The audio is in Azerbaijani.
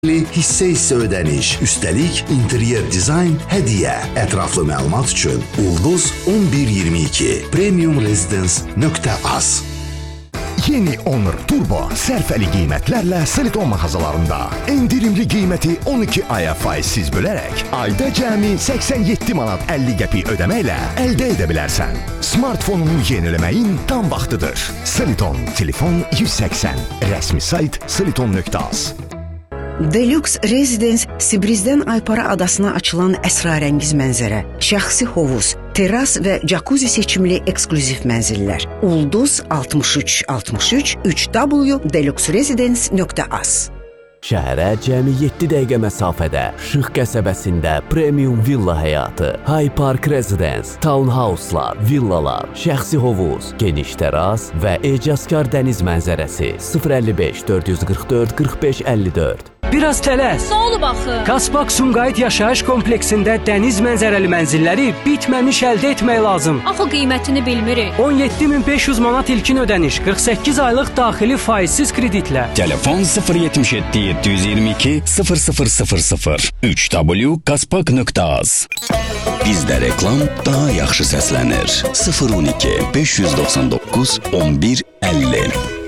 Hissə ödəniş, üstəlik interyer dizayn hədiyyə. Ətraflı məlumat üçün Ulduz 1122 premiumresidence.az. Yeni Honor Turbo sərfəli qiymətlərlə Siliton mağazalarında. Endirimli qiyməti 12 aya faizsiz bölərək ayda cəmi 87 manat 50 qəpik ödəməklə əldə edə bilərsən. Smartfonunu yeniləməyin tam vaxtıdır. Siliton, telefon 180, rəsmi sayt siliton.az. Deluxe Residence Sibrizdən Aypara adasına açılan əsrarəngiz mənzərə, şəxsi hovuz, teras və jacuzzi seçimli eksklüziv mənzillər. Ulduz 6363 3w.deluxeresidence.az. Şəhərə cəmi 7 dəqiqə məsafədə, Şıx qəsəbəsində premium villa həyatı, High Park Residence, townhouselar, villalar, şəxsi hovuz, geniş teras və ecazkar dəniz mənzərəsi 055 444 45 54. Biraz tələs. Nə olub axı? Kaspak Sumqayıt yaşayış kompleksində dəniz mənzərəli mənzilləri bitməmiş əldə etmək lazım. Axı qiymətini bilmirik. 17.500 manat ilkin ödəniş, 48 aylıq daxili faizsiz kreditlə. Telefon 077 722 0000 3w.kaspak.az. Bizdə reklam daha yaxşı səslənir. 012 599 11 50.